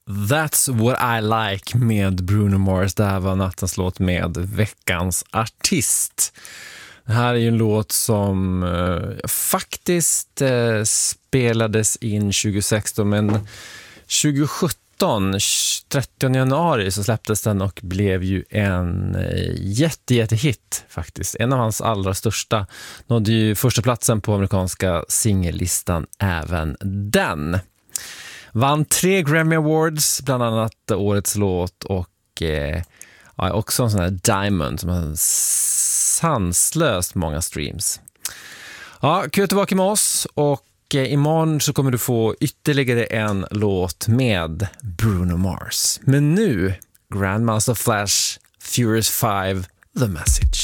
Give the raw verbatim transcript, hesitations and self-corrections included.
That's What I Like med Bruno Mars. Det här var nattens låt med veckans artist. Det här är ju en låt som eh, faktiskt eh, spelades in tjugo sexton, men tjugo sjutton, trettionde januari, så släpptes den och blev ju en eh, jätte, jätte hit faktiskt. En av hans allra största. Nådde ju första platsen på amerikanska singellistan även den. Vann tre Grammy Awards, bland annat årets låt och eh, ja, också en sån här Diamond som har sanslöst många streams. Ja, kul tillbaka med oss, och eh, imorgon så kommer du få ytterligare en låt med Bruno Mars. Men nu, Grandmaster Flash, Furious five, The Message.